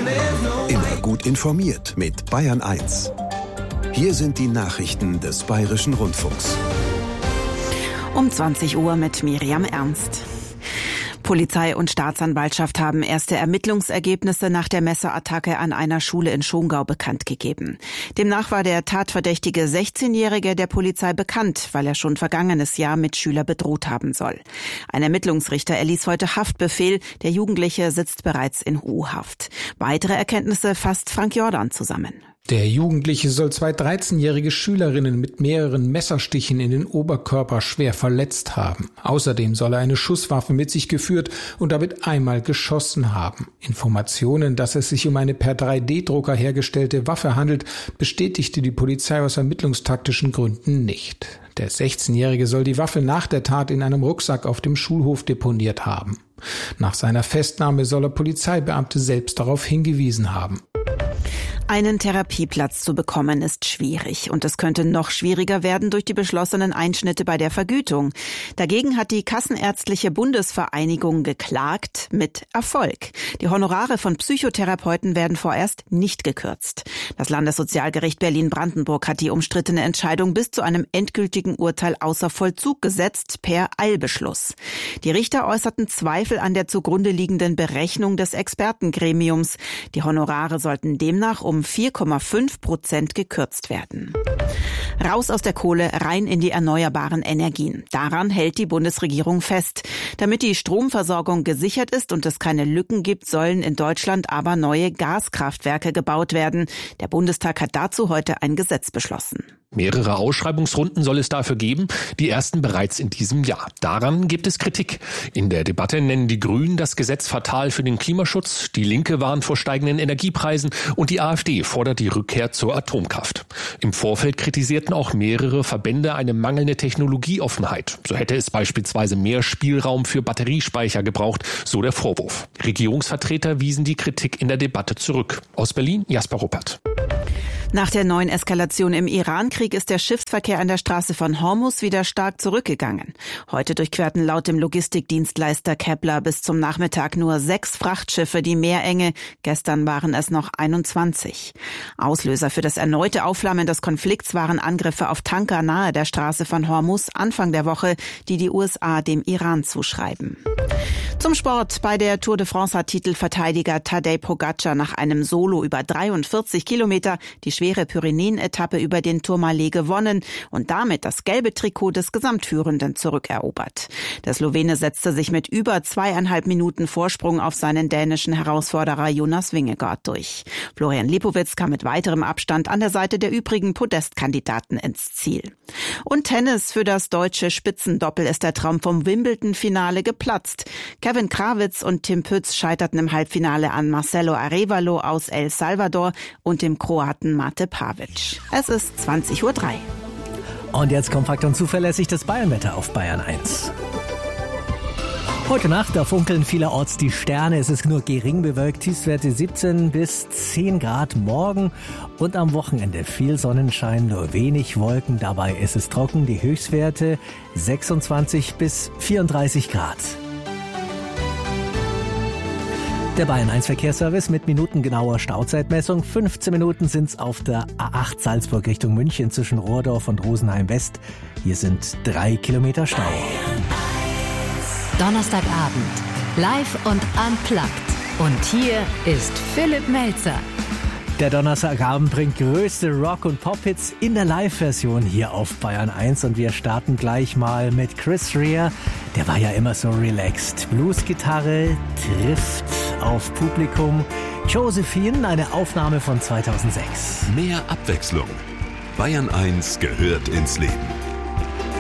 Immer gut informiert mit Bayern 1. Hier sind die Nachrichten des Bayerischen Rundfunks. Um 20 Uhr mit Miriam Ernst. Polizei und Staatsanwaltschaft haben erste Ermittlungsergebnisse nach der Messerattacke an einer Schule in Schongau bekannt gegeben. Demnach war der tatverdächtige 16-Jährige der Polizei bekannt, weil er schon vergangenes Jahr Mitschüler bedroht haben soll. Ein Ermittlungsrichter erließ heute Haftbefehl. Der Jugendliche sitzt bereits in U-Haft. Weitere Erkenntnisse fasst Frank Jordan zusammen. Der Jugendliche soll 2 13-jährige Schülerinnen mit mehreren Messerstichen in den Oberkörper schwer verletzt haben. Außerdem soll er eine Schusswaffe mit sich geführt und damit einmal geschossen haben. Informationen, dass es sich um eine per 3D-Drucker hergestellte Waffe handelt, bestätigte die Polizei aus ermittlungstaktischen Gründen nicht. Der 16-Jährige soll die Waffe nach der Tat in einem Rucksack auf dem Schulhof deponiert haben. Nach seiner Festnahme soll er Polizeibeamte selbst darauf hingewiesen haben. Einen Therapieplatz zu bekommen ist schwierig und es könnte noch schwieriger werden durch die beschlossenen Einschnitte bei der Vergütung. Dagegen hat die Kassenärztliche Bundesvereinigung geklagt, mit Erfolg. Die Honorare von Psychotherapeuten werden vorerst nicht gekürzt. Das Landessozialgericht Berlin-Brandenburg hat die umstrittene Entscheidung bis zu einem endgültigen Urteil außer Vollzug gesetzt per Eilbeschluss. Die Richter äußerten Zweifel an der zugrunde liegenden Berechnung des Expertengremiums. Die Honorare sollten demnach um 4,5% gekürzt werden. Raus aus der Kohle, rein in die erneuerbaren Energien. Daran hält die Bundesregierung fest. Damit die Stromversorgung gesichert ist und es keine Lücken gibt, sollen in Deutschland aber neue Gaskraftwerke gebaut werden. Der Bundestag hat dazu heute ein Gesetz beschlossen. Mehrere Ausschreibungsrunden soll es dafür geben, die ersten bereits in diesem Jahr. Daran gibt es Kritik. In der Debatte nennen die Grünen das Gesetz fatal für den Klimaschutz, die Linke warnt vor steigenden Energiepreisen und die AfD fordert die Rückkehr zur Atomkraft. Im Vorfeld kritisierten auch mehrere Verbände eine mangelnde Technologieoffenheit. So hätte es beispielsweise mehr Spielraum für Batteriespeicher gebraucht, so der Vorwurf. Regierungsvertreter wiesen die Kritik in der Debatte zurück. Aus Berlin, Jasper Ruppert. Nach der neuen Eskalation im Irankrieg ist der Schiffsverkehr an der Straße von Hormuz wieder stark zurückgegangen. Heute durchquerten laut dem Logistikdienstleister Kepler bis zum Nachmittag nur 6 Frachtschiffe die Meerenge. Gestern waren es noch 21. Auslöser für das erneute Aufflammen des Konflikts waren Angriffe auf Tanker nahe der Straße von Hormuz Anfang der Woche, die USA dem Iran zuschreiben. Zum Sport. Bei der Tour de France hat Titelverteidiger Tadej Pogačar nach einem Solo über 43 Kilometer die schwere Pyrenäen-Etappe über den Tourmalet gewonnen und damit das gelbe Trikot des Gesamtführenden zurückerobert. Der Slowene setzte sich mit über 2,5 Minuten Vorsprung auf seinen dänischen Herausforderer Jonas Vingegaard durch. Florian Lipowitz kam mit weiterem Abstand an der Seite der übrigen Podestkandidaten ins Ziel. Und Tennis. Für das deutsche Spitzendoppel ist der Traum vom Wimbledon-Finale geplatzt. Kevin Krawitz und Tim Pütz scheiterten im Halbfinale an Marcelo Arévalo aus El Salvador und dem Kroaten Mate Pavic. Es ist 20:03 Uhr. Und jetzt kompakt und zuverlässig das Bayernwetter auf Bayern 1. Heute Nacht, da funkeln vielerorts die Sterne. Es ist nur gering bewölkt, Tiefstwerte 17 bis 10 Grad morgen. Und am Wochenende viel Sonnenschein, nur wenig Wolken. Dabei ist es trocken, die Höchstwerte 26 bis 34 Grad. Der Bayern 1 Verkehrsservice mit minutengenauer Stauzeitmessung. 15 Minuten sind's auf der A8 Salzburg Richtung München zwischen Rohrdorf und Rosenheim West. Hier sind 3 Kilometer Stau. Donnerstagabend, live und unplugged. Und hier ist Philipp Melzer. Der Donnerstagabend bringt größte Rock- und Pop-Hits in der Live-Version hier auf Bayern 1. Und wir starten gleich mal mit Chris Rea. Der war ja immer so relaxed. Bluesgitarre trifft auf Publikum. Josephine, eine Aufnahme von 2006. Mehr Abwechslung. Bayern 1 gehört ins Leben.